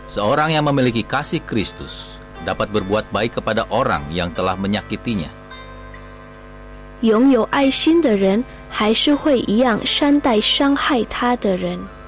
Seorang yang memiliki kasih Kristus dapat berbuat baik kepada orang yang telah menyakitinya. 拥有爱心的人还是会一样善待伤害他的人。